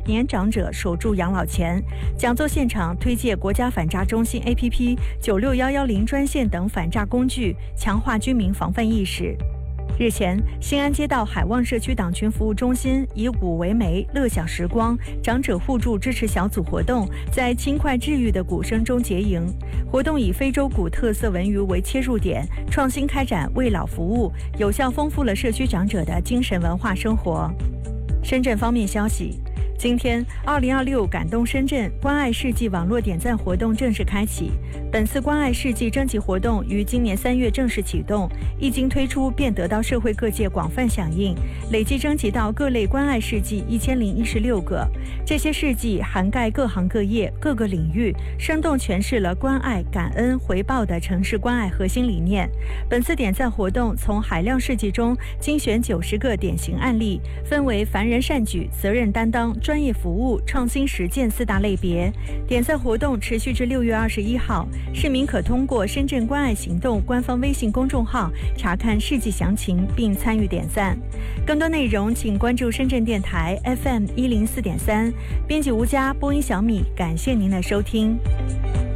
年长者守住养老钱。讲座现场推介国家反诈中心 APP、96110专线等反诈工具，强化居民防范意识。日前，新安街道海旺社区党群服务中心以古为媒、乐享时光长者互助支持小组活动，在轻快治愈的鼓声中结营。活动以非洲鼓特色文娱为切入点，创新开展为老服务，有效丰富了社区长者的精神文化生活。深圳方面消息，今天2026感动深圳关爱世纪网络点赞活动正式开启。本次关爱世纪征集活动于今年3月正式启动，一经推出便得到社会各界广泛响应，累计征集到各类关爱事迹1016个。这些事迹涵盖各行各业、各个领域，生动诠释了关爱、感恩、回报的城市关爱核心理念。本次点赞活动从海量事迹中精选90个典型案例，分为凡人善举、责任担当、专业服务、创新实践4大类别。点赞活动持续至6月21号，市民可通过深圳关爱行动官方微信公众号查看事迹详情并参与点赞。更多内容请关注深圳电台 FM104.3，编辑吴佳，播音小米，感谢您的收听。